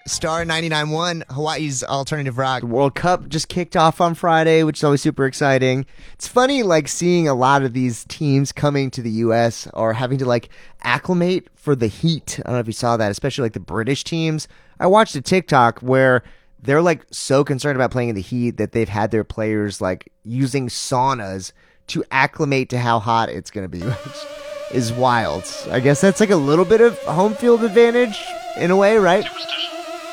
Star 99.1, Hawaii's alternative rock. The World Cup just kicked off on Friday, which is always super exciting. It's funny, like, seeing a lot of these teams coming to the U.S. or having to, like, acclimate for the heat. I don't know if you saw that, especially, like, the British teams. I watched a TikTok where they're, like, so concerned about playing in the heat that they've had their players, like, using saunas to acclimate to how hot it's going to be, which is wild. I guess that's, like, a little bit of home field advantage in a way, right?